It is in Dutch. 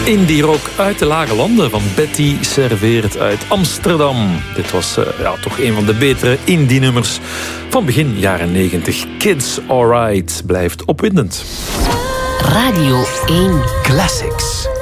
Indie rock uit de lage landen van Betty Serveert uit Amsterdam. Dit was toch een van de betere indie nummers van begin jaren 90. Kids Alright blijft opwindend. Radio 1 Classics.